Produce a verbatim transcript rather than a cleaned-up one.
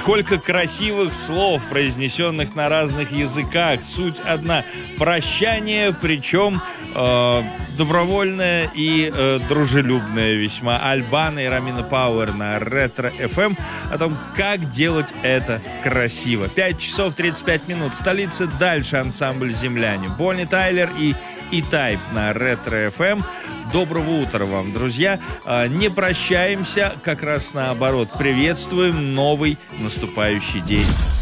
Сколько красивых слов, произнесенных на разных языках. Суть одна. Прощание, причем э, добровольное и э, дружелюбное весьма. Альбана и Ромина Пауэр на Ретро эф эм о том, как делать это красиво. пять часов тридцать пять минут. Столица, дальше ансамбль «Земляне». Бонни Тайлер и E-Type на Ретро эф эм. Доброго утра вам, друзья. Не прощаемся, как раз наоборот. Приветствуем новый наступающий день.